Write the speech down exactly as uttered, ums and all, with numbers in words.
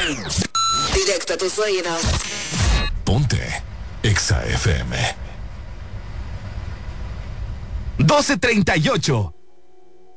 Directo a tus oídos. Ponte Exa F M. doce treinta y ocho.